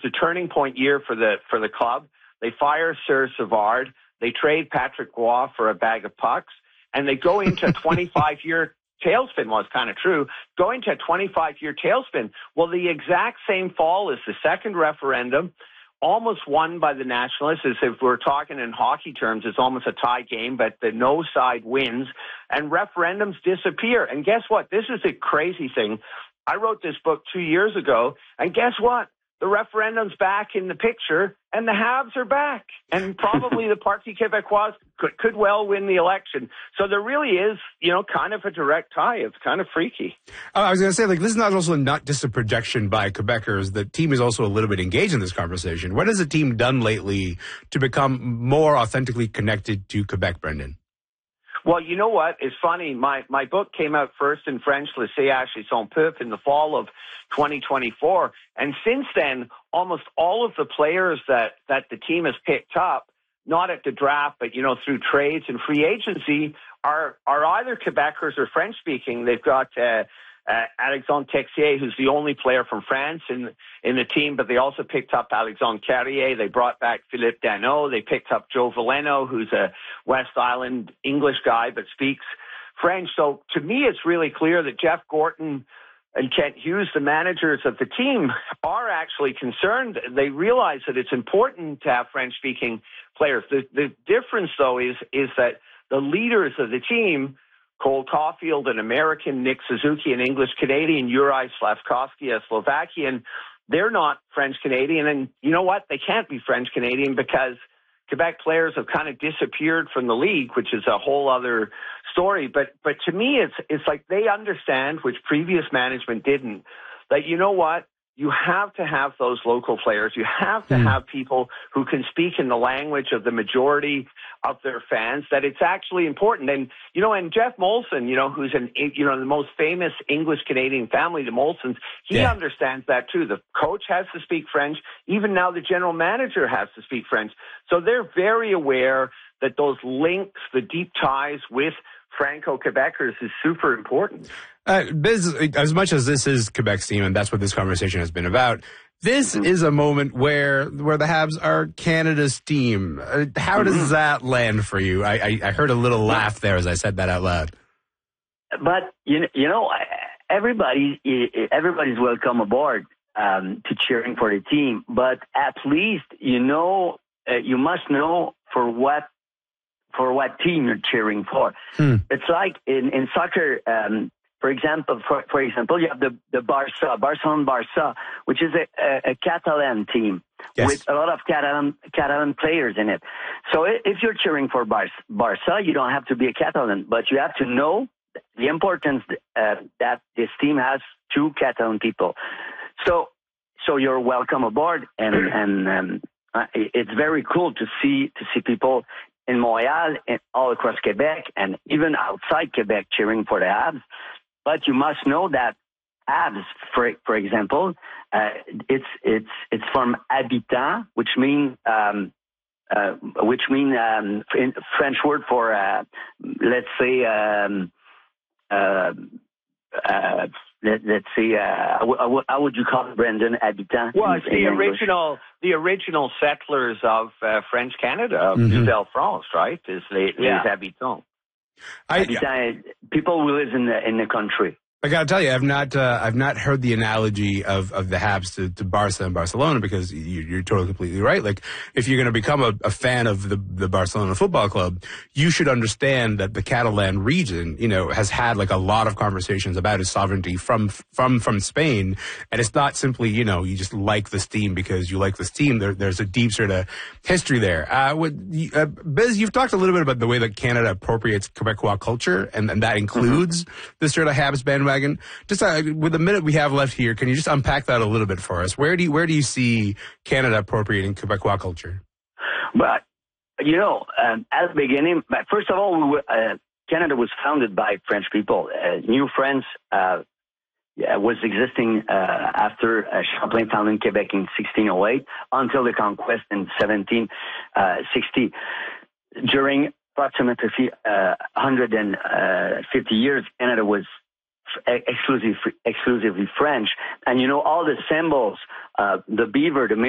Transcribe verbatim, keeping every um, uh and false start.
the turning point year for the for the club. They fire Sir Savard. They trade Patrick Roy for a bag of pucks, and they go into a twenty-five year tailspin. Well, it's kind of true. Going to a twenty-five year tailspin. Well, the exact same fall as the second referendum, almost won by the Nationalists. As if we're talking in hockey terms, it's almost a tie game, but the no side wins, and referendums disappear. And guess what? This is a crazy thing. I wrote this book two years ago, and guess what? The referendum's back in the picture, and the Habs are back. And probably the Parti Québécois could, could well win the election. So there really is, you know, kind of a direct tie. It's kind of freaky. Oh, I was going to say, like, this is not also not just a projection by Quebecers. The team is also a little bit engaged in this conversation. What has the team done lately to become more authentically connected to Quebec, Brendan? Well, you know what? It's funny. My my book came out first in French, Laissez Asher son peuple, in the fall of twenty twenty-four. And since then, almost all of the players that, that the team has picked up, not at the draft, but, you know, through trades and free agency, are are either Quebecers or French-speaking. They've got uh, uh, Alexandre Texier, who's the only player from France in in the team, but they also picked up Alexandre Carrier. They brought back Philippe Danault. They picked up Joe Veleno, who's a West Island English guy but speaks French. So to me, it's really clear that Jeff Gorton and Kent Hughes, the managers of the team, are actually concerned. They realize that it's important to have French-speaking players. The, the difference, though, is is that the leaders of the team, Cole Caulfield, an American, Nick Suzuki, an English-Canadian, Juraj Slavkovsky, a Slovakian, they're not French-Canadian. And you know what? They can't be French-Canadian because Quebec players have kind of disappeared from the league, which is a whole other story. But but to me, it's it's like they understand, which previous management didn't, that you know what? You have to have those local players. You have to have people who can speak in the language of the majority of their fans, that it's actually important. And, you know, and Jeff Molson, you know, who's an, you know, the most famous English-Canadian family, the Molsons, he yeah. understands that too. The coach has to speak French. Even now the general manager has to speak French. So they're very aware that those links, the deep ties with Franco-Quebecers is super important. Uh, Biz, as much as this is Quebec's team, and that's what this conversation has been about, this mm-hmm. is a moment where where the Habs are Canada's team. Uh, how does mm-hmm. that land for you? I, I, I heard a little laugh there as I said that out loud. But, you know, you know everybody, everybody's welcome aboard um, to cheering for the team. But at least, you know, uh, you must know for what for what team you're cheering for. Hmm. It's like in, in soccer, um, for example, for, for example, you have the, the Barça, Barcelona Barça, which is a, a, a Catalan team yes. with a lot of Catalan, Catalan players in it. So if you're cheering for Bar- Barça, you don't have to be a Catalan, but you have to know the importance uh, that this team has to Catalan people. So, so you're welcome aboard, and, and um, it's very cool to see, to see people in Montreal and all across Quebec and even outside Quebec cheering for the Habs. But you must know that Habs, for for example, uh, it's it's it's from habitant, which mean um, uh, which mean um, French word for uh, let's say um, uh, uh, let, let's say uh, how, how would you call it, Brendan? Habitant. Well, it's the original the original settlers of uh, French Canada, of mm-hmm. Nouvelle-France, right? Is les, yeah. les habitants. I, habitants, people who live in the in the country. I gotta tell you, I've not, uh, I've not heard the analogy of, of the Habs to, to Barca and Barcelona, because you, you're totally completely right. Like, if you're gonna become a, a fan of the, the Barcelona Football Club, you should understand that the Catalan region, you know, has had like a lot of conversations about its sovereignty from, from, from Spain. And it's not simply, you know, you just like this team because you like this team. There, there's a deep sort of history there. Uh, what, uh, Biz, you've talked a little bit about the way that Canada appropriates Quebecois culture, and, and that includes mm-hmm. this sort of Habs bandwagon. Just uh, with the minute we have left here, can you just unpack that a little bit for us? Where do you, where do you see Canada appropriating Quebecois culture? But, you know, um, at the beginning, but first of all, we were, uh, Canada was founded by French people. Uh, New France uh, yeah, was existing uh, after uh, Champlain founded Quebec in sixteen oh eight until the conquest in seventeen sixty. During approximately uh, one hundred fifty years, Canada was exclusively exclusively French, and you know all the symbols, uh, the beaver, the